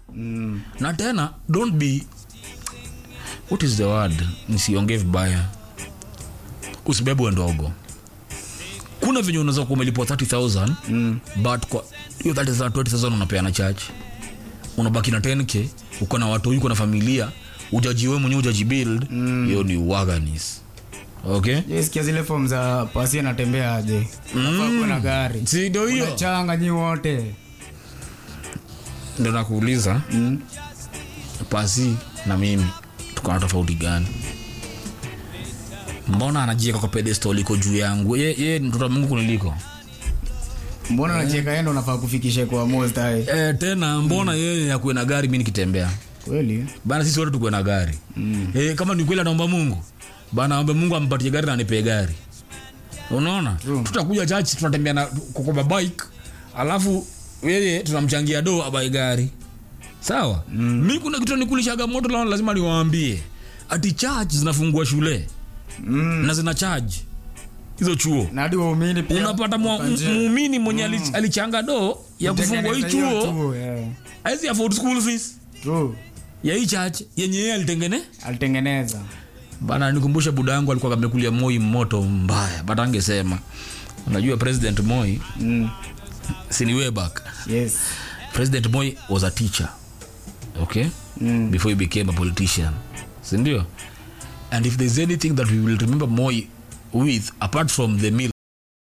Na tena don't be, what is the word, nisiongee vibaya, usibebwe ndogo. Kuna venye unaweza kuwa umelipwa 30,000 but kwa hiyo 30,000 20,000 unapeana church, unabaki na 10k, uko na watu, uko na familia, ujajiwe mwenyewe, ujajibuild. Hiyo ni waganis. Okay, yes, kia zile form za pasi anatembea aje, kwa na gari, si ndio hiyo changa nyi wote. Ndio nakuuliza, pasi na mimi tuko na tofauti gani? Mbona anajieka kwa pedestal iko juu yangu? Yeye mtoto wa Mungu kuniliko. Mbona anacheka yeye ndo unafaa kufikisha kwa most high. Tena mbona yeye yakuwe na gari mimi nikitembea? Kweli bana, sisi wote tuko na gari. Kama ni kweli anaomba Mungu bana, aombe Mungu ampatie gari na anipe gari. Unaona? Tutakuja church tunatembea na kwa bike, alafu yeye tunamchangia do abai gari. Sawa? Mimi kuna kitu nikulishaga moto la lazima niwaambie. Ati church zinafungua shule. Na zina charge hizo chuo. Na hadi waumini pia. Unapata muumini mwenye alichanga do ya kufungua hii chuo. Hizi afford school fees. True. Ya hii church yenye yeye alitengeneza. Bana, nikumbusha buda yangu alikuwa amekulia Moi moto mbaya. Bata angesema, unajua President Moi, si ni way back. Yes. President Moi was a teacher. Okay? Before he became a politician. Si ndio? And if there's anything that we will remember Moi with, apart from the meal